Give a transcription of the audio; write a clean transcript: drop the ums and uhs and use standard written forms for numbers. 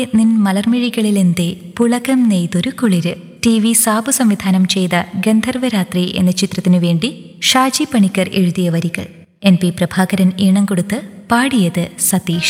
നിൻ മലർമിഴികളിലെന്തേ പുളകം നെയ്തൊരു കുളിര്. TV സാബു സംവിധാനം ചെയ്ത ഗന്ധർവരാത്രി എന്ന ചിത്രത്തിനു വേണ്ടി ഷാജി പണിക്കർ എഴുതിയ വരികൾ. NP പ്രഭാകരൻ ഈണം കൊടുത്ത് പാടിയത് സതീഷ്.